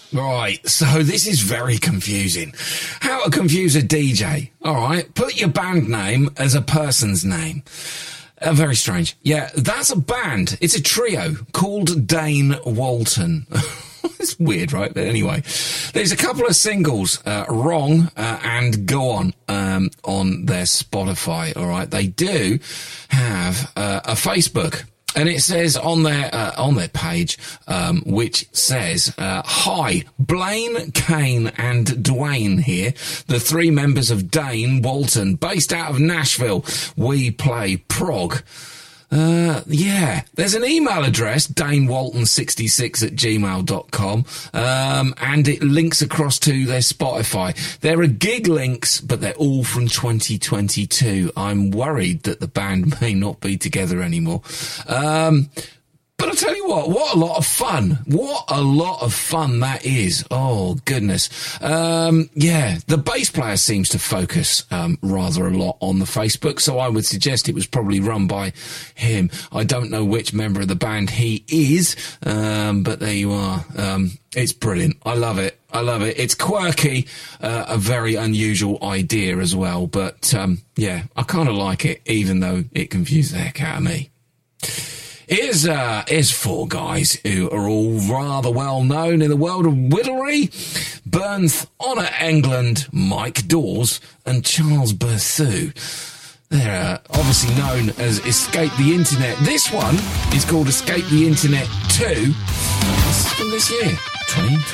Right, so this is very confusing. How to confuse a DJ. All right, put your band name as a person's name. Very strange. Yeah, that's a band. It's a trio called Dane Walton. It's weird, right? But anyway, there's a couple of singles, Wrong and Go On their Spotify. All right, they do have a Facebook. And it says on their page, which says, hi, Blaine, Kane and Dwayne here, the three members of Dane Walton, based out of Nashville. We play prog. Yeah, there's an email address, danewalton66@gmail.com, and it links across to their Spotify. There are gig links, but they're all from 2022. I'm worried that the band may not be together anymore. But I'll tell you what a lot of fun. What a lot of fun that is. Oh, goodness. Yeah, the bass player seems to focus rather a lot on the Facebook, so I would suggest it was probably run by him. I don't know which member of the band he is, but there you are. It's brilliant. I love it. I love it. It's quirky, a very unusual idea as well, but yeah, I kind of like it, even though it confused the heck out of me. Here's four guys who are all rather well known in the world of whittlery. Bernth, Honor England, Mike Dawes and Charles Berthoud. They're obviously known as Escape the Internet. This one is called Escape the Internet 2. This is from this year, 2020.